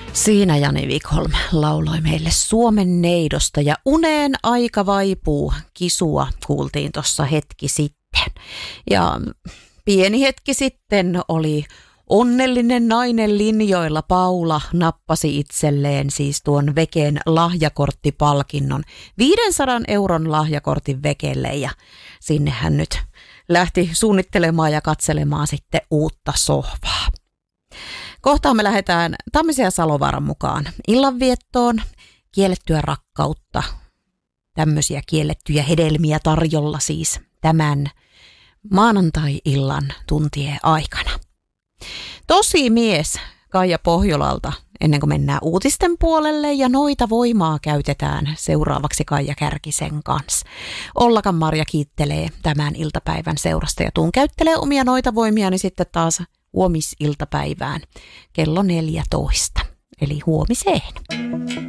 Siinä Jani Wikholm lauloi meille Suomen neidosta ja Uneen aika vaipuu kisua kuultiin tuossa hetki sitten. Ja pieni hetki sitten oli onnellinen nainen linjoilla. Paula nappasi itselleen siis tuon Veken lahjakorttipalkinnon. 500 euron lahjakortin Vekelle ja sinne hän nyt lähti suunnittelemaan ja katselemaan sitten uutta sohvaa. Kohtaan me lähdetään Tammisen ja Salovaaran mukaan illanviettoon, kiellettyä rakkautta, tämmöisiä kiellettyjä hedelmiä tarjolla siis tämän maanantai-illan tuntien aikana. Tosi mies Kaija Pohjolalta ennen kuin mennään uutisten puolelle ja noita voimaa käytetään seuraavaksi Kaija Kärkisen kanssa. Ollakan Marja kiittelee tämän iltapäivän seurasta ja tuun käyttelee omia noita voimia, niin sitten taas huomisiltapäivään kello 14, eli huomiseen.